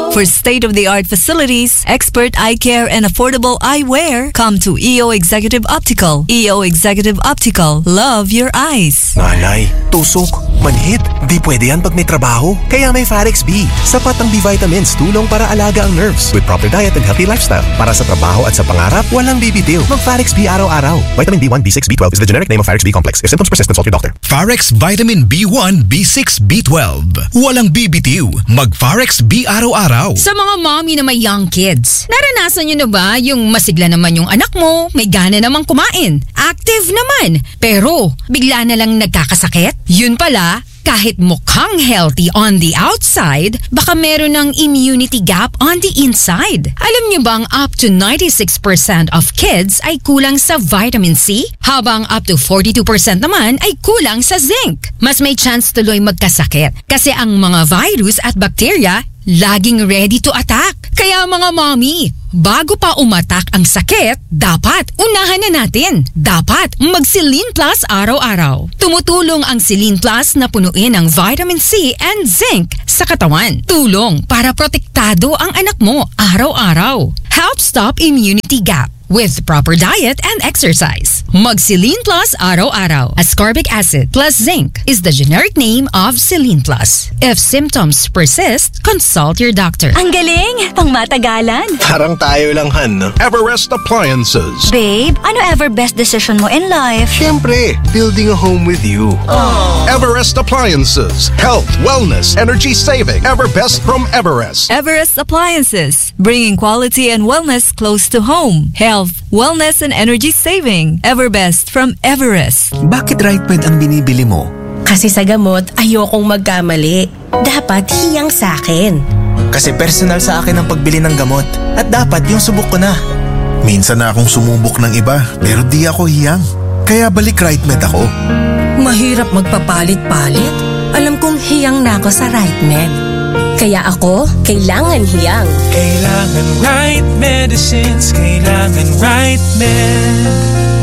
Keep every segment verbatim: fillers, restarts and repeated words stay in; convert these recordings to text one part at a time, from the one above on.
For state-of-the-art facilities, expert eye care, and affordable eyewear, come to E O Executive Optical. E O Executive Optical. Love your eyes. Nanay, tusok, manhid. Di pwede yan pag may trabaho. Kaya may Farex B. Sapat ang B-vitamins, tulong para alaga ang nerves. With proper diet and healthy lifestyle. Para sa trabaho at sa pangarap, walang bibitiw. Mag-Farex B araw-araw. Vitamin B one, B six, B twelve is the generic name of Farex B complex. If symptoms persist, consult your doctor. Farex Vitamin B one, B six, B twelve. Walang bibitiw. Mag-Farex B araw-araw. Sa mga mommy na may young kids, naranasan nyo na ba yung masigla naman yung anak mo, may gana namang kumain, active naman, pero bigla na lang nagkakasakit? Yun pala, kahit mukhang healthy on the outside, baka meron ng immunity gap on the inside. Alam niyo bang up to ninety-six percent of kids ay kulang sa vitamin C? Habang up to forty-two percent naman ay kulang sa zinc. Mas may chance tuloy magkasakit kasi ang mga virus at bacteria laging ready to attack. Kaya mga mommy, bago pa umatak ang sakit, dapat unahan na natin. Dapat mag-Celine Plus araw-araw. Tumutulong ang Celine Plus na punuin ng vitamin C and zinc sa katawan. Tulong para protektado ang anak mo araw-araw. Help stop immunity gap with proper diet and exercise. Mag-Celine Plus araw-araw. Ascorbic acid plus zinc is the generic name of Celine Plus. If symptoms persist, consult your doctor. Ang galing! Pang matagalan. Parang tayo lang, Han, no? Everest Appliances. Babe, ano ever best decision mo in life? Siyempre, building a home with you. Everest Appliances. Health, wellness, energy saving. Everbest from Everest. Everest Appliances. Bringing quality and wellness close to home. Health, wellness, and energy saving. Everbest from Everest. Bakit RightMed ang binibili mo? Kasi sa gamot, ayokong magkamali. Dapat hiyang sa akin. Kasi personal sa akin ang pagbili ng gamot. At dapat yung subok ko na. Minsan na akong sumubok ng iba, pero di ako hiyang. Kaya balik RightMed ako. Mahirap magpapalit-palit. Alam kong hiyang na ako sa RightMed. Kaya ako, kailangan hiyang. Kailangan right medicines, kailangan right med.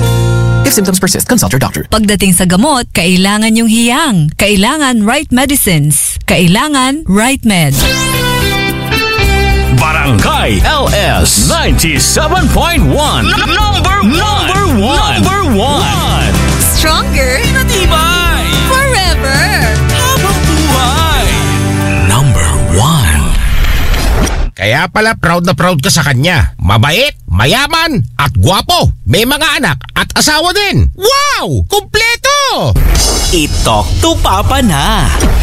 If symptoms persist, consult your doctor. Pagdating sa gamot, kailangan yung hiyang. Kailangan right medicines. Kailangan right med. Barangay L S ninety-seven point one. Number one. Number one. Number one. Stronger. Pinatibay. Forever. Habang buhay. Number one. Kaya pala proud na proud ka sa kanya. Mabait, mayaman, at gwapo. May mga anak at asawa din. Wow! Kumpleto! I-talk to Papa na.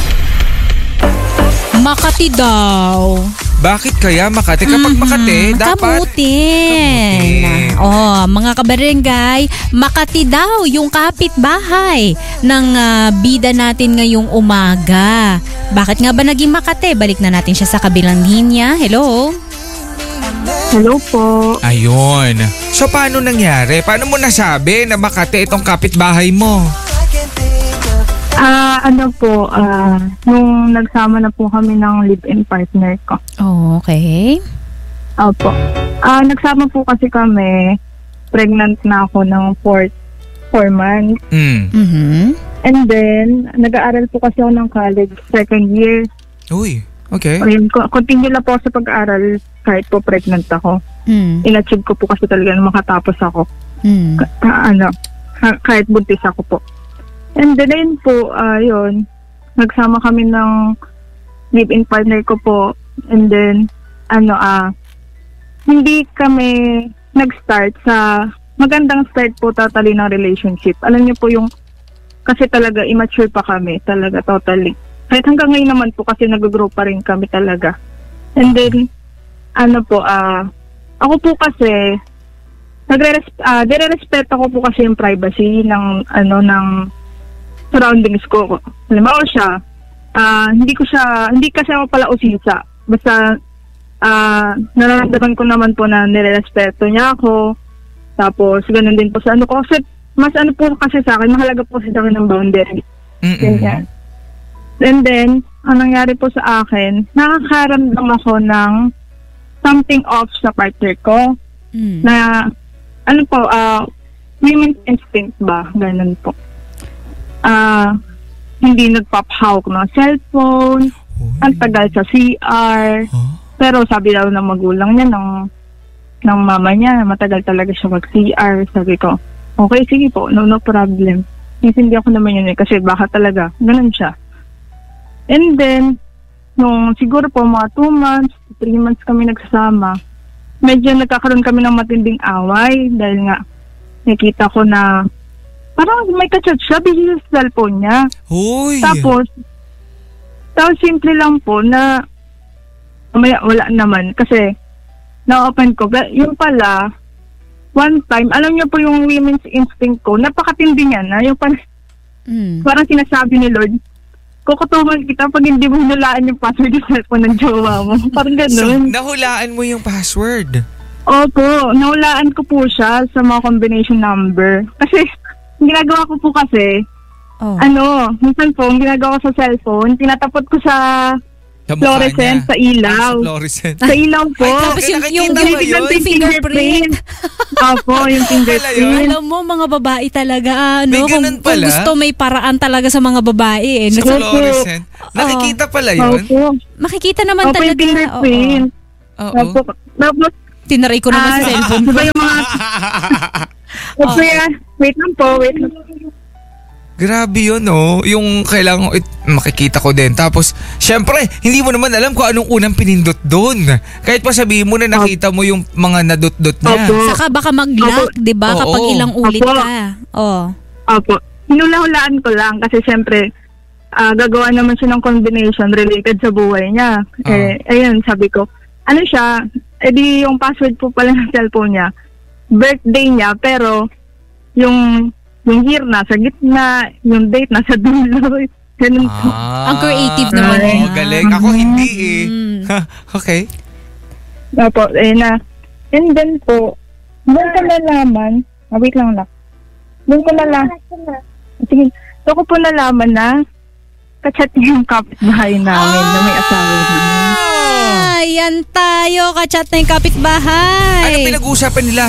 Makati daw. Bakit kaya Makati? Kapag mm-hmm. Makati, dapat... Kamutin. Oh, mga kabarangay, Makati daw yung kapitbahay ng uh, bida natin ngayong umaga. Bakit nga ba naging Makati? Balik na natin siya sa kabilang linya. Hello? Hello po. Ayun. So, paano nangyari? Paano mo nasabi na Makati itong kapitbahay mo? Ah, uh, ano po, ah, uh, nung nagsama na po kami ng live-in partner ko. Oh, okay. Opo. Ah, uh, nagsama po kasi kami, pregnant na ako ng four, four months. Mm. Mm-hmm. And then, nag-aaral po kasi ako ng college, second year. Uy, okay. Ayun, continue lang po sa pag-aaral kahit po pregnant ako. Mm. In-achieve ko po kasi talaga na makatapos ako. Mm. Ka- ano, kahit buntis ako po. And then po, uh, yun, nagsama kami ng live-in partner ko po. And then, ano, ah, uh, hindi kami nag-start sa magandang start po totally ng relationship. Alam niyo po yung, kasi talaga immature pa kami, talaga totally. Kahit hanggang ngayon naman po kasi nag-grow pa rin kami talaga. And then, ano po, ah, uh, ako po kasi, nagre-resp- uh, dire-respeto ko po kasi yung privacy ng, ano, ng, surroundings ko. Halimbawa siya, uh, hindi ko siya, hindi kasi ako pala usisa. Basta, uh, nararamdaman ko naman po na nirerespeto niya ako. Tapos, ganun din po sa ano ko. Kasi, mas ano po kasi sa akin, mahalaga po sa akin ng boundary. Ganyan. And then, ang nangyari po sa akin, nakakaramdam ako ng something off sa partner ko. Mm. Na, ano po, uh, women's instinct ba? Ganun po. Ah, uh, hindi nagpapahawak ng cellphone, oh, ang tagal sa C R. Huh? Pero sabi daw ng magulang niya, ng, ng mama niya, matagal talaga siya mag-C R. Sabi ko, okay, sige po, no, no problem. Hindi ako naman yun eh, kasi baka talaga, ganun siya. And then, nung siguro po mga two months, three months kami nagsasama, medyo nagkakaroon kami ng matinding away dahil nga nakita ko na parang may kachat siya, busy sa cellphone niya. Hoy! Tapos, tapos simple lang po na may, wala naman kasi na-open ko. Yung pala, one time, alam niyo po yung women's instinct ko, napakatindi niya na. Yung parang, mm. parang sinasabi ni Lord, kukutuman kita pag hindi mo hulaan yung password yung cellphone ng jowa mo. Parang ganun. So, nahulaan mo yung password? Opo, nahulaan ko po siya sa mga combination number. Kasi, ginagawa ko po kasi, oh. ano, minsan po, ginagawa ko sa cellphone, tinatapot ko sa fluorescent, sa ilaw. Sa fluorescent. Sa ilaw po. Ay, tapos yung, yung, yung, yung, yung fingerprint. Opo, yung fingerprint. Alam mo, mga babae talaga, ano, may kung, kung gusto may paraan talaga sa mga babae. Eh. Sa fluorescent. Nakikita pala yun? Opo. Makikita naman Opo, talaga. Opo, yung fingerprint. Oo. Opo. Tapos, tinaray ko naman uh, sa cellphone. Diba yung mga... Opo, oh. Wait lang po, wait lang. Grabe yun, no? Yung kailangan, it, makikita ko din. Tapos, syempre, hindi mo naman alam kung anong unang pinindot doon. Kahit pa sabihin mo na nakita mo yung mga nadot-dot niya. Opo. Saka baka mag-lock, di ba? Kapag ilang ulit Opo. ka. Oh. Opo. Hinula-hulaan ko lang kasi syempre, uh, gagawa naman siya ng combination related sa buhay niya. Oh. Eh, ayun, sabi ko, ano siya, edi yung password po pala ng cellphone niya, birthday niya, pero yung yung year nasa gitna, yung date nasa dulo. Ganun po. Ah, ang creative naman. Oh, galing. Ako hindi eh. Okay. Opo, eh na. And then po, doon ko nalaman, ah, wait lang lang. Doon ko nalaman, sige, doon ko po nalaman na kachat niya yung kapitbahay namin ah! na may asawa namin. Ah, yan tayo, kachat na yung kapitbahay. Ano pinag-uusapan nila?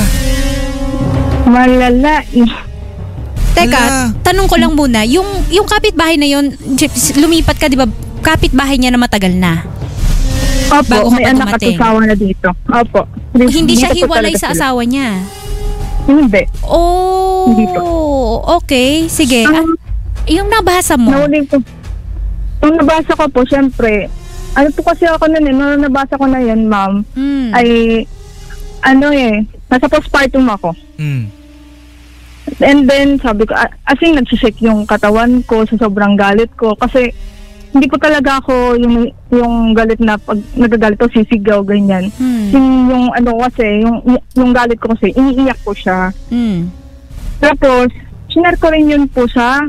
Malala eh. Teka, Hala. tanong ko lang muna, yung yung kapitbahay na yun, lumipat ka, di ba? Kapitbahay niya na matagal na. Opo, bago may anak at asawa na dito. Opo. Hindi siya hiwalay sa asawa niya? Hindi. Oh, Hindi po. Okay. Sige. Um, yung nabasa mo? Nauling ko. Yung nabasa ko po, syempre, ano po kasi ako nun eh, nung nabasa ko na yan, ma'am, mm. ay, ano eh, nasa postpartum ako. Mm. And then, sabi ko, as in, nagsisik yung katawan ko sa sobrang galit ko. Kasi, hindi po talaga ako yung, yung galit na pag nagagalit ko, sisigaw, ganyan. Hmm. Yung, yung ano kasi, yung, yung galit ko kasi, iniiyak ko siya. Hmm. Tapos, sinare ko rin yun po sa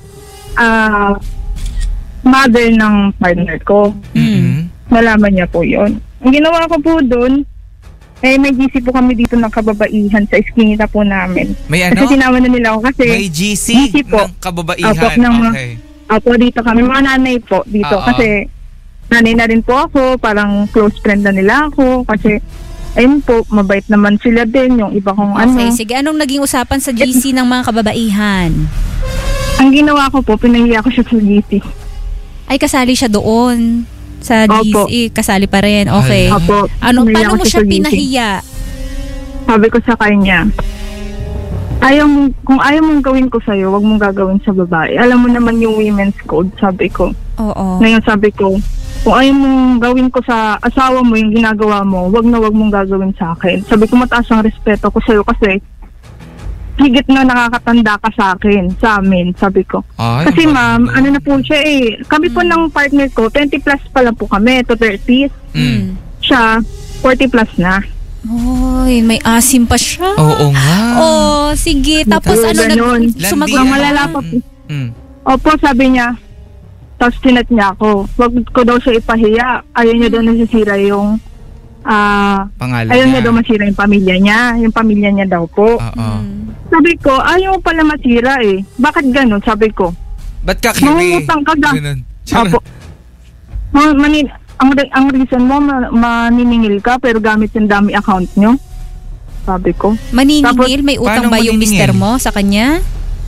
uh, mother ng partner ko. Hmm. Nalaman niya po yun. Ang ginawa ko po dun, eh, may G C po kami dito ng kababaihan sa eskinita po namin. May ano? Kasi sinama na nila ako kasi... May G C, G C po. ng kababaihan. Opo, ng, okay. Opo, dito kami. Mga nanay po dito. Uh-oh. Kasi nanay na rin po ako. Parang close friend na nila ako. Kasi, ayun po, mabait naman sila din. Yung iba kong okay, ano. Sige, anong naging usapan sa G C ng mga kababaihan? Ang ginawa ko po, pinahiya ko siya sa G C. Ay, kasali siya doon. Sa G C, kasali pa rin. Okay. Opo. Ano, paano mo siya pinahiya? Sabi ko sa kanya, ayaw mo, kung ayaw mong gawin ko sa'yo, wag mong gagawin sa babae. Alam mo naman yung women's code, sabi ko. Oo. Ngayon sabi ko, kung ayaw mong gawin ko sa asawa mo yung ginagawa mo, wag na wag mong gagawin sa akin. Sabi ko, mataas ang respeto ko sa'yo kasi higit na nakakatanda ka sa akin, sa amin, sabi ko. Ay, kasi ma'am, ano na po siya eh, kami po mm. ng partner ko, twenty plus pa lang po kami, to thirty. Mm. Siya, forty plus na. Oy, may asim pa siya. Oo nga. Oh, sige. Tapos ano, nag- sumagot? Malala pa po. Mm. Opo, sabi niya, tapos tinat niya ako, wag ko daw siya ipahiya, ayaw niya daw nasisira yung ah, pangalan ayaw niya. niya daw masira yung pamilya niya, yung pamilya niya daw po. Oo. Sabi ko, ayaw pala masira eh. Bakit ganun? Sabi ko. Ba't ka kiri? Mangungutang ka ga. Ganun. Opo. Ma- mani- ang, ang reason mo, ma- maniningil ka pero gamit yung dami account nyo. Sabi ko. Maniningil? May utang ba yung mister mo sa kanya?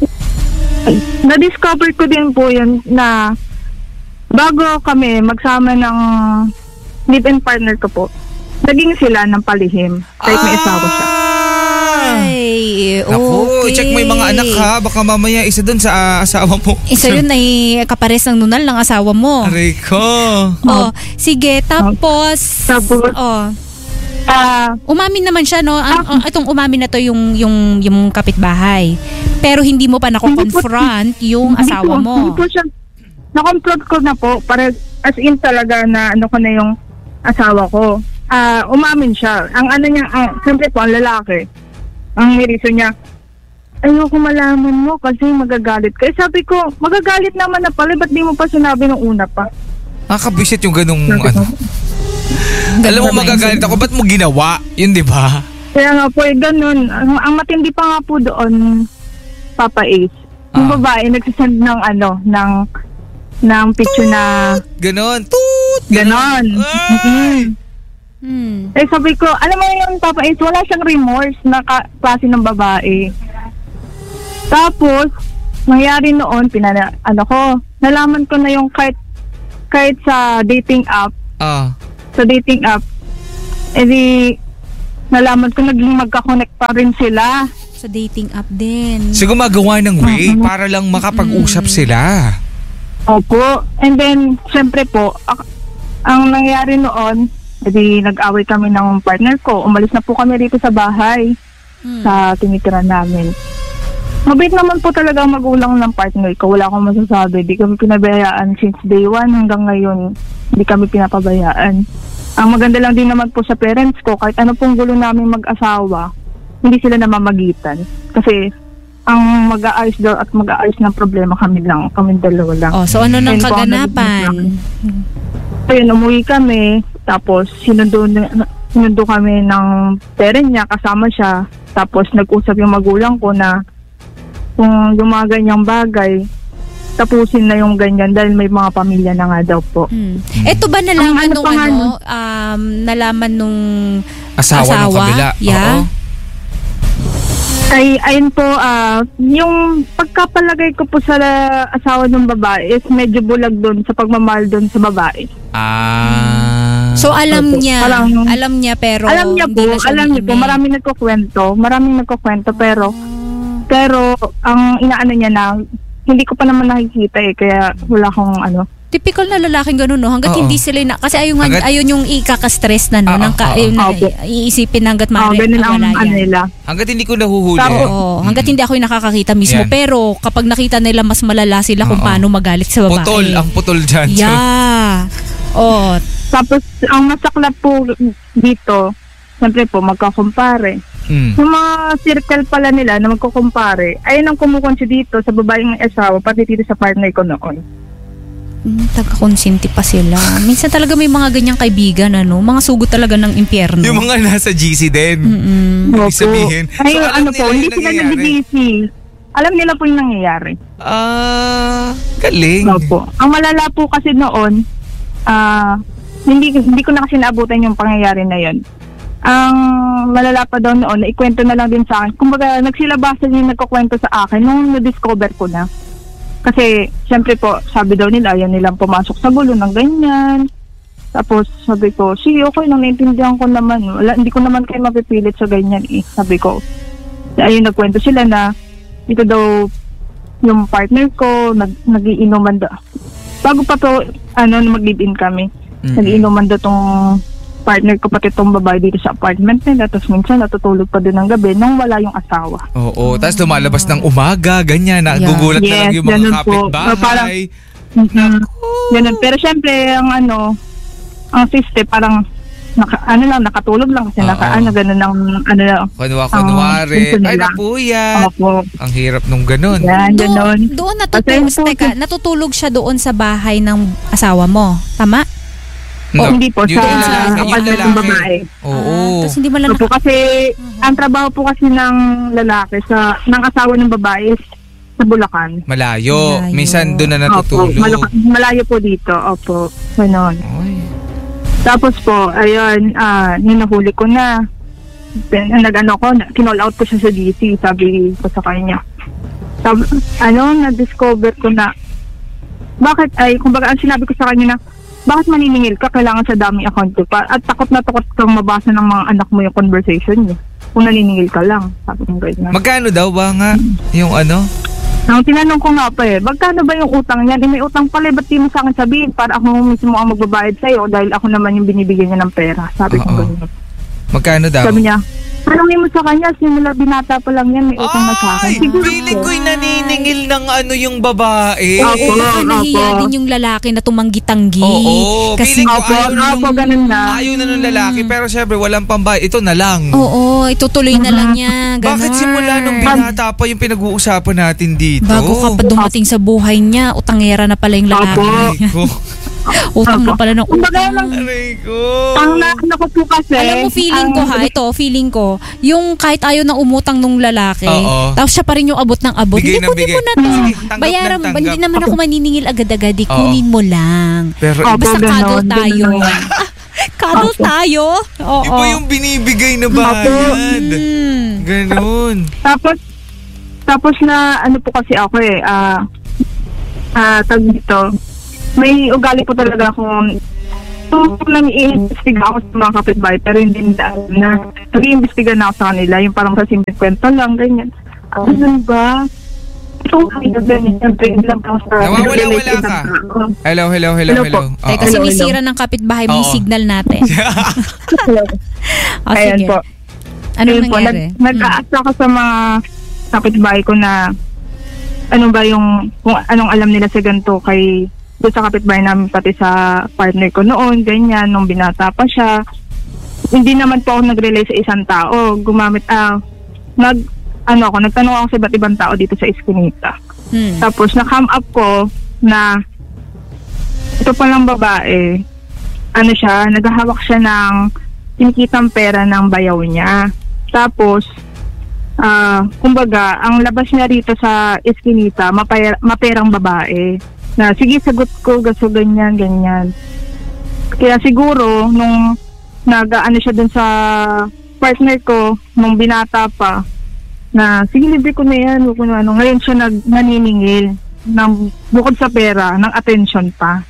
Na-discover ko din po yun na bago kami magsama ng live-in partner ko po, naging sila ng palihim kahit may asawa siya. Ay, Naku, okay. check mo yung mga anak ha. Baka mamaya isa dun sa ah, asawa mo. Isa yun ay kapares ng nunal ng asawa mo. Aray ko. Oh, sige, tapos Tapos, oh, ah, umamin naman siya, no? Ang, ang- itong umamin na to yung yung yung kapitbahay. Pero hindi mo pa nako-confront yung hindi asawa po, Hindi mo. po siya, na-confront ko na po, para as in talaga na ano ko na yung asawa ko. Ah, umamin siya. Ang ano niya, ah, siyempre po, ang lalaki. Ang reason niya, ayoko malaman mo kasi magagalit ka. Eh, sabi ko, magagalit naman na pala, ba't di mo pa sinabi nung una pa? Nakakabisit yung ganung ano. Alam mo, magagalit ako. Ba't mo ginawa? Yun, di ba? Kaya nga po, eh, ganun. Ang, ang matindi pa nga po doon, Papa Ace, yung Ah. babae nagsisend ng ano, ng, ng picture na Ganon. Toot! ganon. Mhm. Hmm. Eh, sabi ko, alam mo yung Papa Ace, wala siyang remorse na ka- klase ng babae. Tapos, nangyari noon, pinana, ano ko, nalaman ko na yung kahit, kahit sa dating app, Ah. sa dating app, edi, nalaman ko naging magka-connect pa rin sila. Sa dating app din. So gumagawa ng way para lang makapag-usap sila. Opo. And then, syempre po, ak- ang nangyari noon, edi nag-away kami ng partner ko. Umalis na po kami rito sa bahay, sa tinitira namin. Mabait naman po talaga ang magulang ng partner ko. Wala akong masasabi. Di kami pinabayaan since day one hanggang ngayon. Hindi kami pinapabayaan. Ang maganda lang din naman po sa parents ko, kahit ano pong gulo namin mag-asawa, hindi sila namamagitan. Kasi ang mag-aayos daw at mag-aayos ng problema kami lang, kami dalawa lang. Oh, so ano nang Ayun po ang kaganapan? naging- Ayun, umuwi kami, tapos sinundo, sinundo kami ng parent niya, kasama siya. Tapos nag-usap yung magulang ko na kung yung mga ganyang bagay, tapusin na yung ganyan dahil may mga pamilya na nga daw po. Hmm. Eto ba nalaman Ang ano nung pa nga ano, nun? um, nalaman nung Asawa, ng kabila. Yeah. Oo. Ay, ayun po, ah, yung pagkapalagay ko po sa asawa ng babae is medyo bulag doon sa pagmamahal doon sa babae. Ah. So alam Opo, niya, parang- alam niya pero alam niya po, hindi na siya alam niya po, umiimik. maraming nagkukwento, maraming nagkukwento, pero, pero, ang inaano niya na, hindi ko pa naman nakikita eh, kaya wala akong ano. Typical na lalaking ganun, no? Hanggat Oo. hindi sila na, kasi ayun, Hanggat- ayun yung ikaka-stress na, no? Oo, Nang ka, oo. ayun na, Opo. iisipin na hanggat Oh, maaari ganun ang wala ano yan. nila. Hanggat hindi ko nahuhuli. Oo, hanggat hindi ako yung nakakakita mismo. Yan. Pero kapag nakita nila, mas malala sila kung Oo. paano magalit sa babae. Putol, ang putol dyan. Yeah. Oh, Tapos, ang masaklap po dito, siyempre po, magkakumpare. Mm. Yung mga circle pala nila na magkukumpare, ayun ang kumukonsi dito sa babaeng asawa, pati dito sa partner ko noon. mm, taga-konsinti pa sila. Minsan talaga may mga ganyang kaibigan, ano? Mga sugot talaga ng impyerno. Yung mga nasa G C din. Mm-mm. Ibig sabihin. Ay, So, alam ano nila po, yung hindi sila nangyayari. nag-D C. Alam nila po yung nangyayari. Ah, galing. Opo. Ang malala po kasi noon, ah, hindi hindi ko na kasi naabutan yung pangyayari na yon. Ang malala pa daw noon, na ikwento na lang din sa akin. Kumbaga, nagsilabasan yung nagkukwento sa akin nung na-discover ko na. Kasi, syempre po, sabi daw nila, ayaw nilang pumasok sa gulo ng ganyan. Tapos, sabi ko, sige, okay lang, naintindihan ko naman. Wala, hindi ko naman kayo mapipilit sa ganyan eh. Sabi ko, ayun, nagkwento sila na ito daw yung partner ko, nag, nagiinuman daw. Bago pa to, ano, mag-live-in kami. Mhm. Nagiinuman daw tong partner ko, pati tong babae dito sa apartment nila. Tapos minsan natutulog pa din ng gabi nung wala yung asawa. Oo, tapos lumalabas ng umaga, ganyan, nagugulat na lang Yes, yung mga ganun po. kapitbahay. So, parang, Mhm. Ganun. Pero syempre, ang ano, ang sister, parang, naka, ano lang, nakatulog lang kasi Oo. naka, ano, ganun ang, ano lang. Kunwa-kunwari. ang gusto Ay, nila. napuyat. Opo. Ang hirap nung ganun. Yan, ganun. Doon, doon natutulog, teka, natutulog siya doon sa bahay ng asawa mo. Tama? No, O, hindi po, yun sa yung lalaki, yung apartment ng lalaki. babae. Oo. Tapos hindi mo lang Opo, kasi ang trabaho po kasi ng lalaki, sa ng asawa ng babae is sa Bulacan. Malayo. Malayo. Minsan doon na Opo, natutulog. malaka- malayo po dito. Opo, ganon. Tapos po, ayun, ah, ninahuli ko na. Then, nag-ano ko, na- kinall out ko siya sa D C, sabi ko sa kanya. Sabi, ano, na-discover ko na, bakit, ay, kumbaga, ang sinabi ko sa kanya na, bakit maniningil ka? Kailangan sa daming account ko pa. At takot na takot kang mabasa ng mga anak mo yung conversation niyo. Kung naniningil ka lang. Sabi ko ganyan. Magkano daw ba nga yung ano? Ang tinanong ko nga pa eh, magkano ba yung utang niyan? Eh, may utang pala, ba't di mo sa akin sabihin? Para ako mismo ang magbabayad sa'yo dahil ako naman yung binibigyan niya ng pera. Sabi ko ganyan. Magkano daw? Sabi niya, tanongin mo sa kanya, simula binata pa lang yan, may utang na sa akin. Siguro feeling ko'y naniningil ng ano yung babae. Oo, eh, baka nahiya din yung lalaki na tumanggi-tanggi. Oo, kasi feeling ko Opo, ayaw na opo, nung, ganun na. ayaw na ng lalaki, pero syempre walang pambay. Ito na lang. Oo, itutuloy na lang niya. Ganon. Bakit simula nung binata pa yung pinag-uusapan natin dito? Bago ka pa dumating sa buhay niya, utangera na pala yung lalaki. Utang na pala ng utang. Ang naano ko po kasi. Alam mo, feeling ko ha, ito, feeling ko, yung kahit ayaw nang umutang nung lalaki, Oo. tapos siya pa rin yung abot ng abot. Bigay Hindi, ng kunin bigay. mo na to. Sige, tanggap Bayaran, ng tanggap. hindi naman ako maniningil agad-agad, eh, Oo. kunin mo lang. Pero Ah, iba basta ganon, cuddle tayo. ganon. Cuddle tayo? Oo. Iba yung binibigay na bayad. Mm. Ganon. Tapos, tapos na ano po kasi ako eh, ah, ah, tag dito, may ugali po talaga akong kung nang i-iimbestiga ako sa mga kapitbahay pero hindi nila alam na nag-iimbestiga na ako sa kanila, yung parang sa simple kwento lang, ganyan. Ano ba? So, ganyan, siyempre, lang ako sa... Nawawala-wala ka. Hello, hello, hello, Hello hello. po. Teka, Oo. kasi may sira ng kapitbahay, may Oo. signal natin. O, Ayan sige. po. Anong Ayun po, nangyari? Nag, nag-aasa ako sa mga kapitbahay ko na ano ba yung, kung anong alam nila sa ganito kay doon sa kapitbahay namin, pati sa partner ko noon, ganyan, nung binata pa siya. Hindi naman po ako nag-relay sa isang tao. Gumamit, ah, nag, ano ako, nagtanong ako sa iba't ibang tao dito sa Eskinita. Hmm. Tapos, na-come up ko na ito palang babae, ano siya, naghahawak siya ng kinikitang pera ng bayaw niya. Tapos, ah, kumbaga, ang labas niya rito sa Eskinita, mapay- maperang babae. Na sige, sagot ko, gaso ganyan, ganyan. Kaya siguro, nung nag-ano siya dun sa partner ko, nung binata pa, na sige, libre ko na yan, huwag ko na ano. Ngayon siya nag naniningil ng bukod sa pera, ng attention pa.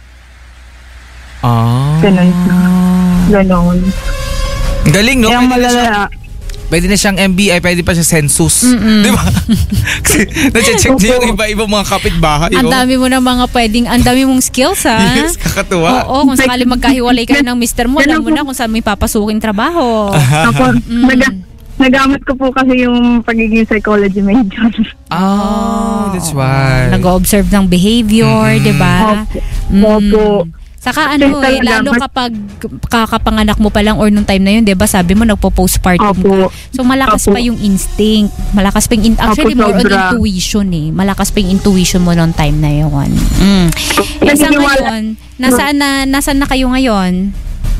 Ah. Ganun. Ganon. Galing, no? Kaya Pwede na, siya, malala. pwede na siyang M B I, pwede pa siya census. Mm-mm. Di ba? Kasi na-check niya yung iba-ibang mga kapitbahay. Ang oh. dami mo na mga pwedeng, ang dami mong skills, ha? Yes, kakatuwa. Oo, kung sakali magkahiwalay ka na ng mister mo, alam mo na kung saan may papasuking trabaho. Ako, nag- nagamit ko po kasi yung pagiging psychology major. Oh, that's why. Nag-observe ng behavior, Mm. di ba? Mm. Opo. Saka ano, Kasi eh, talaga, lalo mas- kapag kakapanganak mo pa lang or nung time na yun, di ba, sabi mo nagpo-postpartum ka. Opo. So malakas Opo. pa yung instinct. Malakas pa yung, in- actually Opo, more on sobra. intuition eh. Malakas pa yung intuition mo nung time na yun. Mm. Eh, sa Naniniwala- ngayon, nasaan na, nasaan na kayo ngayon?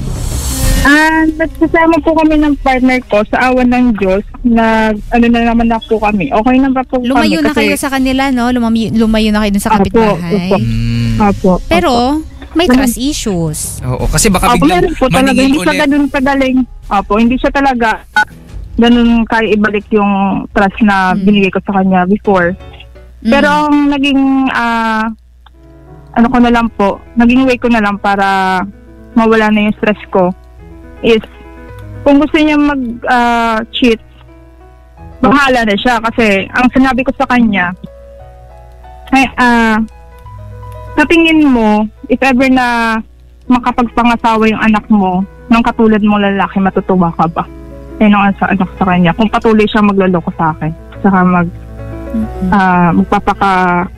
Ah, nagsasama po kami ng partner ko sa awan ng Diyos. Nag, ano na naman na po kami. Okay na ba po Lumayo kami? na kayo sa kanila, no? Lumayo, lumayo na kayo dun sa Opo, kapitbahay. opo. Mm. Opo. Pero, may trust issues. Oo, kasi baka Opo, biglang meron po talaga. maningil Hindi siya ulit. ganun kagaling. Opo, hindi siya talaga ganun kaya ibalik yung trust na Hmm. binigay ko sa kanya before. Mm. Pero ang naging, ah, ano ko na lang po, naging way ko na lang para mawala na yung stress ko is, kung gusto niya mag-cheat, bahala na siya. Kasi ang sinabi ko sa kanya, ay, ah, sa tingin mo, if ever na makapagpangasawa yung anak mo, ng katulad mong lalaki, matutuwa ka ba? Yan ang sa anak sa kanya. Kung patuloy siya magloloko sa akin, saka mag, ah, magpapaka,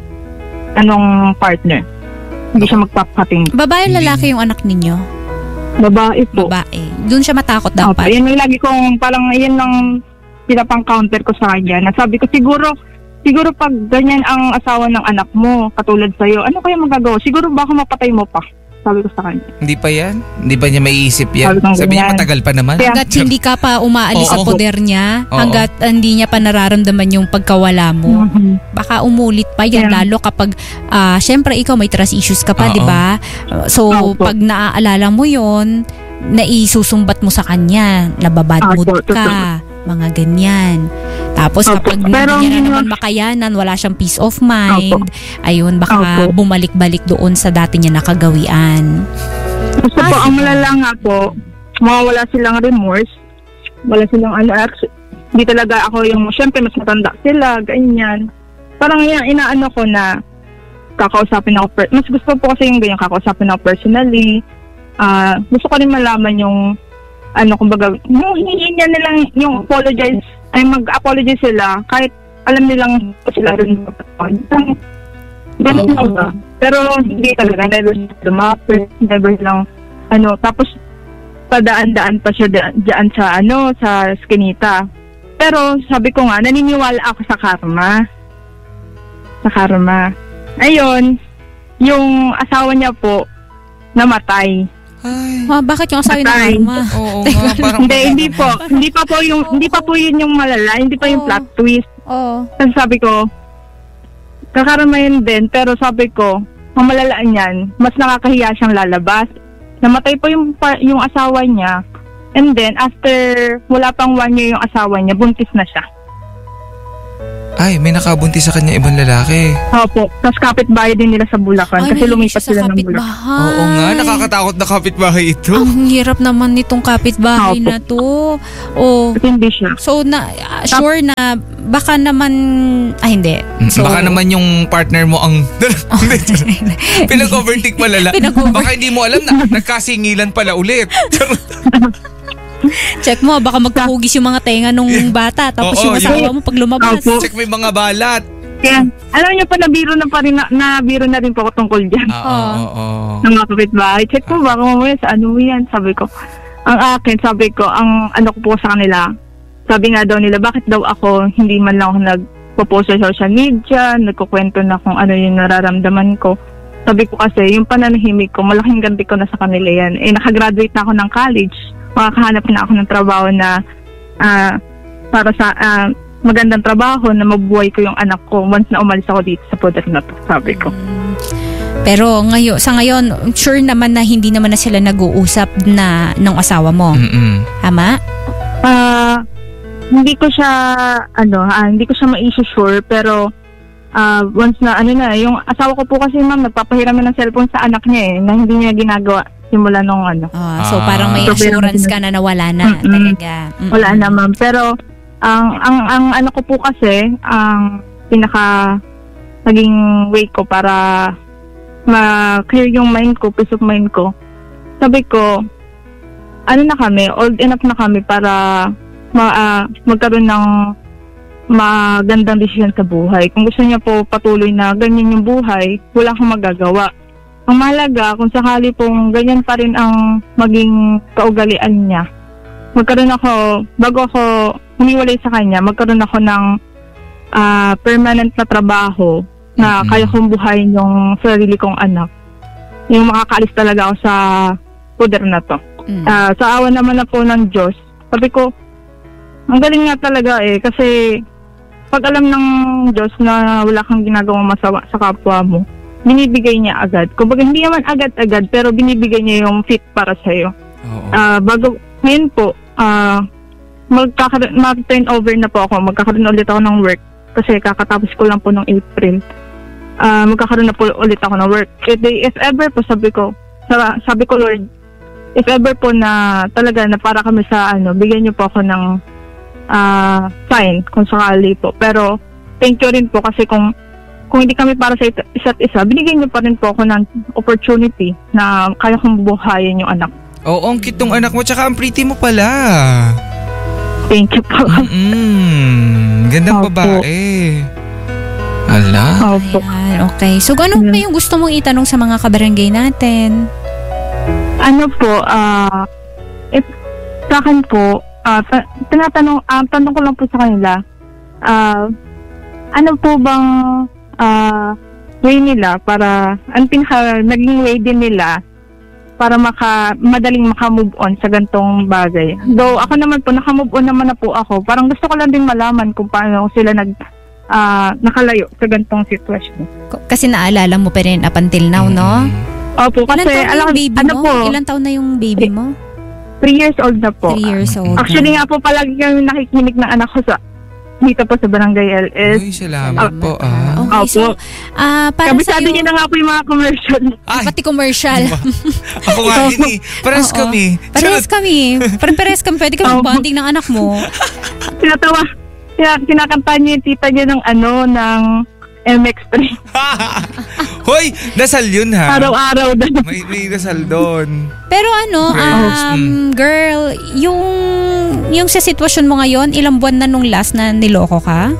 anong partner, hindi siya magpapating. Babae o lalaki yung anak ninyo? Babae po. Babae. Doon siya matakot Opo, dapat. yun yung lagi kong, parang yun ang pinapang counter ko sa kanya. Nasabi ko, siguro, siguro pag ganyan ang asawa ng anak mo, katulad sa'yo, ano kaya magagawa? Siguro baka mapatay mo pa. Sabi ko sa kanya. Hindi pa yan? Hindi ba niya maiisip yan? Sabi ko Sabi niya ganyan. matagal pa naman. Hanggat hindi ka pa umaalis sa Oo. poder niya, Oo. hanggat hindi niya pa nararamdaman yung pagkawala mo, Mhm. baka umulit pa yan. Yeah. Lalo kapag, ah, syempre ikaw may trust issues ka pa, Oo. di ba? So, Opo. pag naaalala mo yon, naisusumbat mo sa kanya, nababad mood Opo, ka, mga ganyan. Tapos Opo. kapag Pero hindi niya na ang- naman makayanan, wala siyang peace of mind, Opo. ayun, baka Opo. bumalik-balik doon sa dati niya nakagawian. Gusto po, ang malala nga po, mawawala silang remorse. Wala silang ano, actually, hindi talaga ako yung, syempre mas matanda sila, ganyan. Parang yan, inaano ko na kakausapin ako, per- mas gusto po kasi yung ganyan, kakausapin ako personally. Ah, gusto ko rin malaman yung, ano, kumbaga, yung hihingi nilang, yung apologize, ay mag-apologize sila, kahit alam nilang sila rin. Ganun lang ba? Pero hindi talaga, never sila lumapit, never lang, ano, tapos padaan-daan pa siya daan, dyan sa, ano, sa skinita. Pero sabi ko nga, naniniwala ako sa karma. Sa karma. Ayun, yung asawa niya po, namatay. Ah, bakit yung asawa na Patay. karma? Oo nga, parang Hindi, hindi po. Hindi pa po yung, hindi pa po yun yung malala, hindi pa yung plot twist. Oo. Kasi sabi ko, kakarma yun din, pero sabi ko, ang malalaan niyan, mas nakakahiya siyang lalabas. Namatay po yung, pa- yung asawa niya, and then after wala pang one year yung asawa niya, buntis na siya. Ay, may nakabuntis sa kanya ibang lalaki. Opo, tapos kapitbahay din nila sa Bulacan, Ay, kasi nahilig lumipat siya sa sila ng Bulacan. kapitbahay. Oo nga, nakakatakot na kapitbahay ito. Ang hirap naman nitong kapitbahay Opo. na to. Oh. Hindi siya. So, na, uh, sure na baka naman, ah hindi. So, Baka naman yung partner mo ang pinag-overtake malala. Pinag-over- Baka hindi mo alam na nagkasingilan pala ulit. check mo, baka magkahugis yung mga tenga nung bata. Tapos Oo, yung asawa yung- mo pag lumabas. Check may mga balat. Kaya, alam niyo pa, nabiro na pa rin, na, nabiro na rin po ako tungkol dyan. Oo, oo. Ng mga kapitbahay. Check mo, baka mamaya sa ano mo yan, sabi ko. Ang akin, sabi ko, ang ano ko po sa kanila, sabi nga daw nila, bakit daw ako, hindi man lang ako nagpo-post sa social media, nagkukwento na kung ano yung nararamdaman ko. Sabi ko kasi, yung pananahimik ko, malaking ganti ko na sa kanila yan. Eh, nakagraduate na ako ng college, makakahanap na ako ng trabaho na ah, para sa ah, magandang trabaho na mabuhay ko yung anak ko once na umalis ako dito sa poder na to, sabi ko. Pero ngayon, sa ngayon, sure naman na hindi naman na sila nag-uusap na ng asawa mo. Mm-mm. Tama? Ah, hindi ko siya ano, ah, hindi ko siya ma-issue sure, pero ah, once na ano na, yung asawa ko po kasi ma'am nagpapahiram na ng cellphone sa anak niya eh, na hindi niya ginagawa simula nung ano. Ah, so parang may So, assurance ka na nawala na Mm-mm. talaga. Mm-mm. Wala na ma'am, pero ang ang ang ano ko po kasi, ang pinaka naging way ko para ma-clear yung mind ko, peace of mind ko. Sabi ko, ano na kami, old enough na kami para ma, ah, magkaroon ng magandang desisyon sa buhay. Kung gusto niya po patuloy na ganyan yung buhay, wala akong magagawa. Ang mahalaga, kung sakali pong ganyan pa rin ang maging kaugalian niya, magkaroon ako, bago ako humiwalay sa kanya, magkaroon ako ng ah, permanent na trabaho na kaya kong buhayin yung sarili kong anak. Yung makakaalis talaga ako sa poder na to. Ah, sa awa naman na po ng Diyos, sabi ko, ang galing nga talaga eh, kasi pag alam ng Diyos na wala kang ginagawang masama sa kapwa mo, binibigay niya agad. Kumbaga hindi naman agad-agad, pero binibigay niya yung fit para sa'yo. Ah, bago, ngayon po, ah, magkakaroon, mag-turn over na po ako, magkakaroon ulit ako ng work, kasi kakatapos ko lang po ng April. Ah, magkakaroon na po ulit ako ng work. If, they, if ever po, sabi ko, sa- sabi ko Lord, if ever po na talaga na para kami sa ano, bigyan niyo po ako ng ah, sign kung sakali po. Pero thank you rin po kasi kung kung hindi kami para sa it- isa't isa, binigyan niyo pa rin po ako ng opportunity na kaya kong buhayin yung anak. Oo, ang cute ng anak mo, tsaka ang pretty mo pala. Thank you po. Mm, gandang babae. Ala. Ayan, okay. So, ano pa yung gusto mong itanong sa mga kabarangay natin? Ano po, ah, if sa akin po, ah, ta- tinatanong, ah, tanong ko lang po sa kanila, ah, ano po bang ah, way nila para, ang pinaka, naging way din nila para maka, madaling maka-move on sa gantong bagay. Though ako naman po, naka-move on naman na po ako. Parang gusto ko lang din malaman kung paano sila nag, ah, nakalayo sa gantong sitwasyon. K- Kasi naalala mo pa rin up until now, no? Opo, Ilan kasi, taon na alam, yung baby ano mo? po, Ilan taon na yung baby mo? three years old na po. Three years old Actually na. nga po, palagi kami nakikinig ng anak ko sa dito po sa Barangay L S. Uy, salamat po. Ah. Okay, so, ah, para Kabisado sa'yo- niyo na nga po yung mga commercial. Pati commercial. Ako nga din eh. Pares Oo. kami. Pares kami. Pares kami. Pwede kami bonding ng anak mo. Tinatawa. Kina- kinakanta niyo yung tita niya ng ano, ng M X three. Hoy, dasal yun ha. Araw-araw na. May, may dasal doon. Pero ano, Girls, um, mm. girl, yung yung sa sitwasyon mo ngayon, ilang buwan na nung last na niloko ka?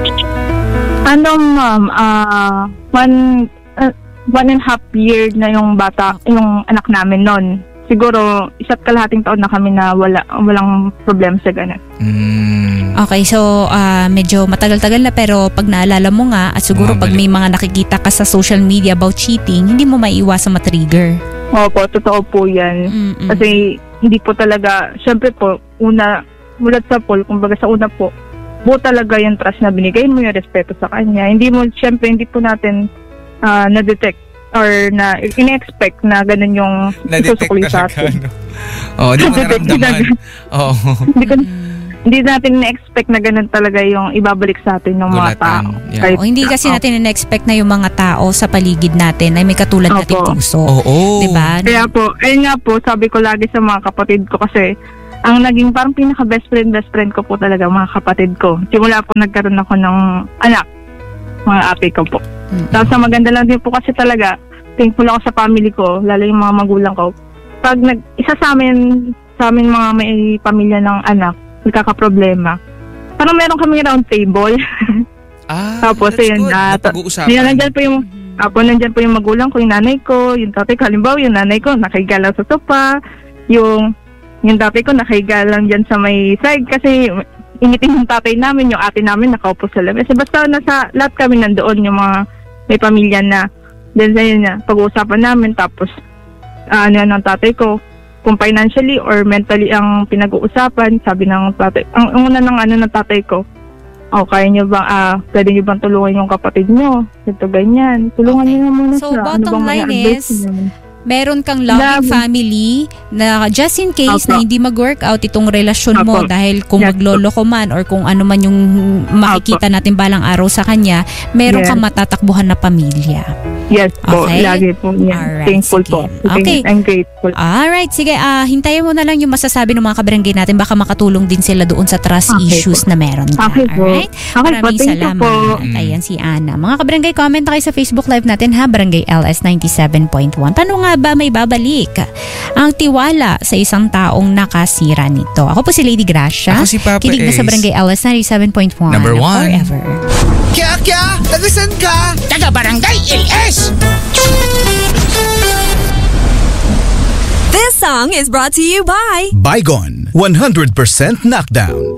Ano ma'am, ah, one, uh, one and a half year na yung bata, yung anak namin nun. Siguro, isa't kalahating taon na kami na wala, walang problem sa ganun. Okay, so ah, medyo matagal-tagal na pero pag naalala mo nga at siguro pag may mga nakikita ka sa social media about cheating, hindi mo maiiwasan matrigger. Opo, totoo po yan. Kasi hindi po talaga, syempre po, una, mulat sa pool, kumbaga sa una po, buo talaga yung trust na binigay mo, yung respeto sa kanya. Hindi mo, syempre, hindi po natin ah, na-detect or na in-expect na ganun yung Na-detect isusukli sa talaga, atin. no? Oo, di mo naramdaman. Oo. hindi, ko, hindi natin na-expect na ganun talaga yung ibabalik sa atin ng mga tao. Kahit- O, hindi kasi natin na-expect na yung mga tao sa paligid natin ay may katulad nating puso. Oo. Diba? Kaya po, ayun nga po, sabi ko lagi sa mga kapatid ko kasi ang naging parang pinaka best friend, best friend ko po talaga mga kapatid ko. Simula po nagkaroon ako ng anak, mga ate ko po. Tapos ang maganda lang din po kasi talaga, thankful ako sa family ko, lalo yung mga magulang ko. Pag nag, isa sa amin, sa amin mga may pamilya ng anak, nagkakaproblema. Parang meron kaming round table. Ah, Tapos that's yun, good. na, Napag-uusapan. yun, nandyan po yung, apo, nandyan po yung magulang ko, yung nanay ko, yung tatay ko, halimbawa yung nanay ko, nakahiga lang sa sopa, yung, yung tatay ko, nakahiga lang dyan sa may side, kasi initin yung tatay namin, yung ate namin, nakaupo sa labas. Basta nasa, lahat kami nandoon, yung mga may pamilya na, then sa yun na, pag-uusapan namin, tapos, uh, ano ng tatay ko, kung financially or mentally ang pinag-uusapan, sabi ng tatay, ang, ang una ng ano ng tatay ko, oh, kaya nyo bang, ah, pwede nyo bang tulungan yung kapatid nyo? Ito, ganyan. Tulungan nyo na muna So, siya. bottom bang line mai-advise is, nyo? meron kang loving family na just in case Opo. na hindi mag-work out itong relasyon mo Opo. dahil kung Yes, magloloko man or kung ano man yung makikita natin balang araw sa kanya, meron Yes. kang matatakbuhan na pamilya. Yes po, Okay? lagi po yan. Alright, Thankful sige. po. Okay. I'm grateful. Alright, sige, ah hintayin mo na lang yung masasabi ng mga kabarangay natin. Baka makatulong din sila doon sa trust Okay issues po. na meron ka. Okay po. Alright? Okay po, Maraming thank you salamat. po. Ayan si Ana. Mga kabarangay, comment na kayo sa Facebook Live natin ha, Barangay L S ninety-seven point one. Paano nga ba may babalik ang tiwala sa isang taong nakasira nito? Ako po si Lady Gracia. Ako si Papa Kinig na sa Ace. Barangay L S ninety-seven point one. Number one. Forever. Kya kya? Tagasan ka? Taga Barangay L S! This song is brought to you by Bygone, one hundred percent knockdown.